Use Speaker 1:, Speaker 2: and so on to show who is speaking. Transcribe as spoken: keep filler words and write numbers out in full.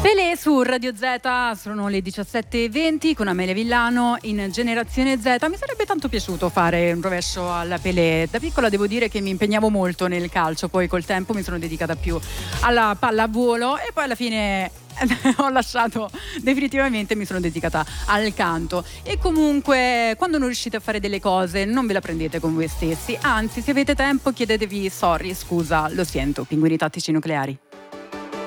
Speaker 1: Pelé su Radio Z, sono le diciassette e venti con Amelia Villano in Generazione Z. Mi sarebbe tanto piaciuto fare un rovescio alla Pelé. Da piccola devo dire che mi impegnavo molto nel calcio, poi col tempo mi sono dedicata più alla pallavolo e poi alla fine ho lasciato definitivamente, mi sono dedicata al canto. E comunque, quando non riuscite a fare delle cose, non ve la prendete con voi stessi, anzi, se avete tempo chiedetevi sorry, scusa, lo sento, pinguini tattici nucleari.